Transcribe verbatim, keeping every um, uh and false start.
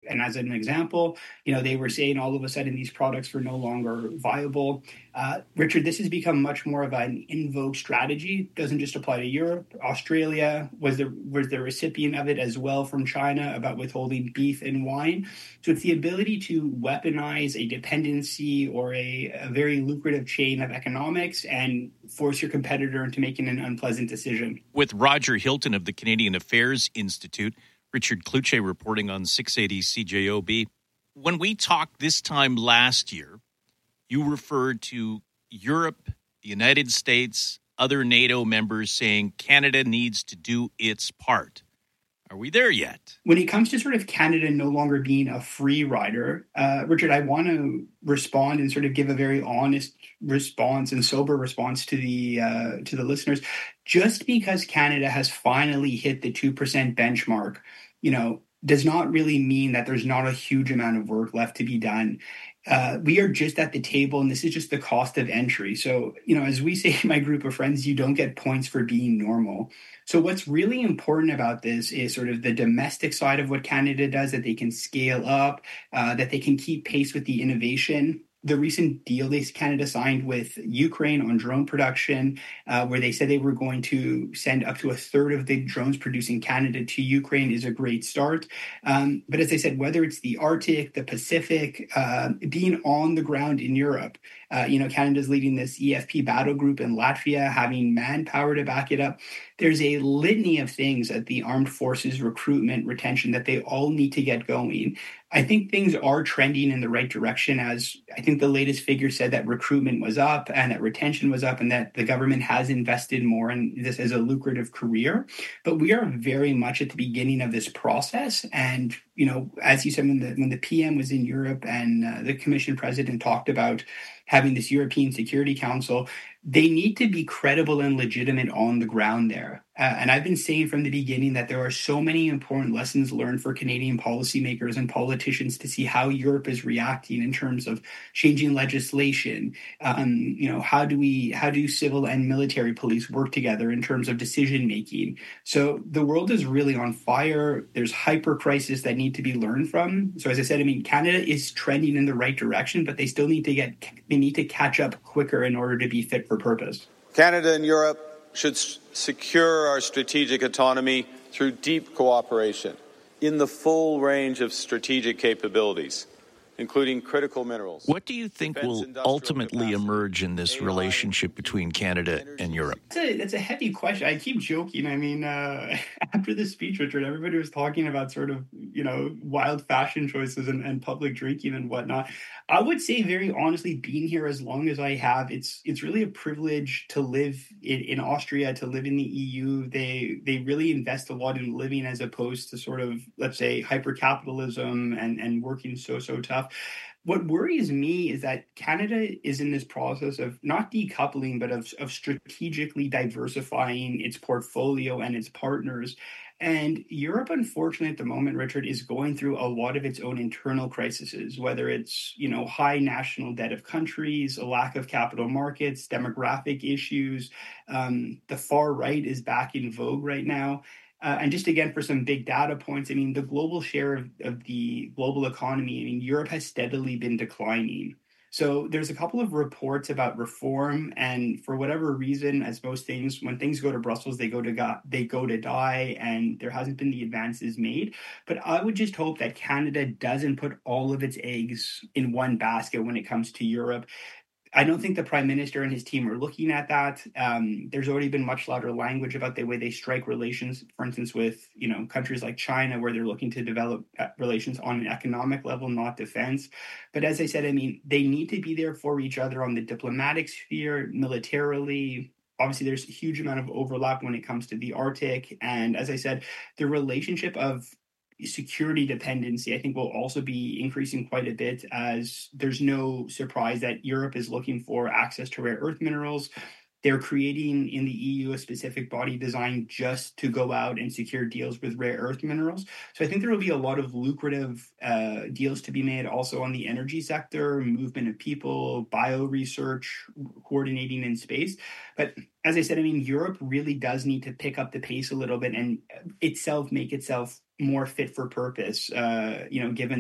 And as an example, you know, they were saying all of a sudden these products were no longer viable. Uh, Richard, this has become much more of an in vogue strategy. It doesn't just apply to Europe. Australia was the was the recipient of it as well from China about withholding beef and wine. So it's the ability to weaponize a dependency or a, a very lucrative chain of economics and force your competitor into making an unpleasant decision. With Roger Hilton of the Canadian Affairs Institute, Richard Cloutier reporting on six eighty C J O B. When we talked this time last year, you referred to Europe, the United States, other NATO members saying Canada needs to do its part. Are we there yet? When it comes to sort of Canada no longer being a free rider, uh, Richard, I want to respond and sort of give a very honest response and sober response to the uh, to the listeners. Just because Canada has finally hit the two percent benchmark, you know, does not really mean that there's not a huge amount of work left to be done. Uh, we are just at the table, and this is just the cost of entry. So, you know, as we say in my group of friends, you don't get points for being normal. So what's really important about this is sort of the domestic side of what Canada does, that they can scale up, uh, that they can keep pace with the innovation. The recent deal they Canada signed with Ukraine on drone production, uh, where they said they were going to send up to a third of the drones produced in Canada to Ukraine, is a great start. Um, but as I said, whether it's the Arctic, the Pacific, uh, being on the ground in Europe, uh, you know, Canada's leading this E F P battle group in Latvia, having manpower to back it up. There's a litany of things at the armed forces recruitment, retention that they all need to get going. I think things are trending in the right direction, as I think the latest figure said that recruitment was up and that retention was up and that the government has invested more in this as a lucrative career. But we are very much at the beginning of this process. And, you know, as you said, when the, when the P M was in Europe and uh, the Commission president talked about having this European Security Council, they need to be credible and legitimate on the ground there. Uh, and I've been saying from the beginning that there are so many important lessons learned for Canadian policymakers and politicians to see how Europe is reacting in terms of changing legislation. Um, you know, how do we, how do civil and military police work together in terms of decision making? So the world is really on fire. There's hyper crisis that need to be learned from. So as I said, I mean, Canada is trending in the right direction, but they still need to get, they need to catch up quicker in order to be fit for purpose. Canada and Europe should s- secure our strategic autonomy through deep cooperation in the full range of strategic capabilities, including critical minerals. What do you think will ultimately capacity, emerge in this A I, relationship between Canada and Europe? That's a, that's a heavy question. I keep joking. I mean, uh, after the speech, Richard, everybody was talking about sort of, you know, wild fashion choices and, and public drinking and whatnot. I would say very honestly, being here as long as I have, it's it's really a privilege to live in, in Austria, to live in the E U. They they really invest a lot in living as opposed to sort of, let's say, hyper-capitalism and, and working so, so tough. What worries me is that Canada is in this process of not decoupling, but of, of strategically diversifying its portfolio and its partners. And Europe, unfortunately, at the moment, Richard, is going through a lot of its own internal crises, whether it's, you know, high national debt of countries, a lack of capital markets, demographic issues. Um, the far right is back in vogue right now. Uh, and just again, for some big data points, I mean, the global share of, of the global economy, I mean, Europe has steadily been declining. So there's a couple of reports about reform, and for whatever reason, as most things, when things go to Brussels, they go to go- they go to die, and there hasn't been the advances made. But I would just hope that Canada doesn't put all of its eggs in one basket when it comes to Europe. I don't think the Prime Minister and his team are looking at that. Um, there's already been much louder language about the way they strike relations, for instance, with, you know, countries like China, where they're looking to develop relations on an economic level, not defense. But as I said, I mean, they need to be there for each other on the diplomatic sphere, militarily. Obviously, there's a huge amount of overlap when it comes to the Arctic. And as I said, the relationship of security dependency, I think, will also be increasing quite a bit, as there's no surprise that Europe is looking for access to rare earth minerals. They're creating in the E U a specific body designed just to go out and secure deals with rare earth minerals. So I think there will be a lot of lucrative uh, deals to be made also on the energy sector, movement of people, bio research, coordinating in space. But as I said, I mean, Europe really does need to pick up the pace a little bit and itself make itself more fit for purpose, uh, you know, given